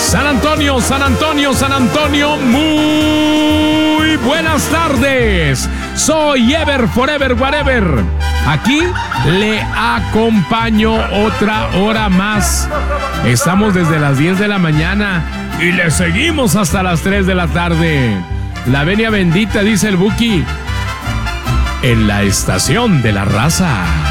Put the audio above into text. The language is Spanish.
San Antonio, San Antonio, San Antonio, muy buenas tardes. Soy Ever Forever Whatever. Aquí le acompaño otra hora más. Estamos desde las 10 de la mañana y le seguimos hasta las 3 de la tarde. La venia bendita, dice el Buki, en la estación de la raza.